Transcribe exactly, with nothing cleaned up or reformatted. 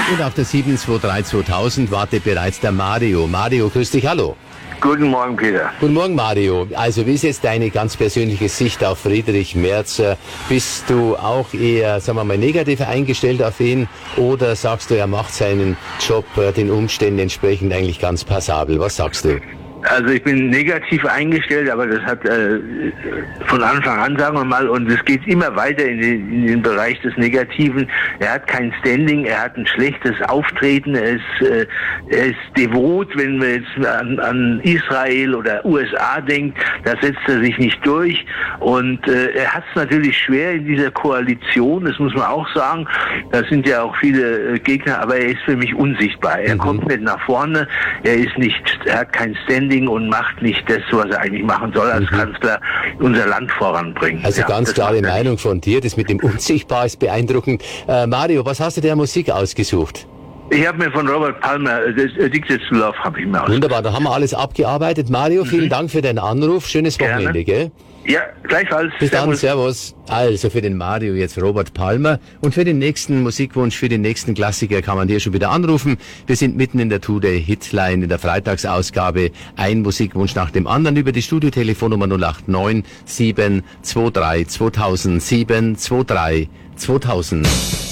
Und auf der sieben zwei drei zweitausend wartet bereits der Mario. Mario, grüß dich, hallo. Guten Morgen, Peter. Guten Morgen, Mario. Also, wie ist jetzt deine ganz persönliche Sicht auf Friedrich Merz? Bist du auch eher, sagen wir mal, negativ eingestellt auf ihn oder sagst du, er macht seinen Job den Umständen entsprechend eigentlich ganz passabel? Was sagst du? Also ich bin negativ eingestellt, aber das hat äh, von Anfang an, sagen wir mal, und es geht immer weiter in den, in den Bereich des Negativen. Er hat kein Standing, er hat ein schlechtes Auftreten, er ist, äh, er ist devot, wenn man jetzt an, an Israel oder U S A denkt, da setzt er sich nicht durch und äh, er hat es natürlich schwer in dieser Koalition, das muss man auch sagen. Da sind ja auch viele äh, Gegner, aber er ist für mich unsichtbar. Er mhm. kommt nicht nach vorne, er ist nicht, er hat kein Standing und macht nicht das, was er eigentlich machen soll als mhm. Kanzler, unser Land voranbringen. Also ja, ganz klare Meinung von dir, das mit dem Unsichtbar ist beeindruckend. Äh, Mario, was hast du der Musik ausgesucht? Ich habe mir von Robert Palmer Addicted to Love habe ich mir ausgesucht. Wunderbar, da haben wir alles abgearbeitet. Mario, vielen mhm. Dank für deinen Anruf. Schönes Wochenende, Gerne. Gell? Ja, gleichfalls. Bis dann, servus. Also für den Mario jetzt Robert Palmer und für den nächsten Musikwunsch, für den nächsten Klassiker kann man dir schon wieder anrufen. Wir sind mitten in der Today Hitline in der Freitagsausgabe. Ein Musikwunsch nach dem anderen über die Studiotelefonnummer null acht neun sieben zwei drei zweitausend sieben zwei drei zweitausend.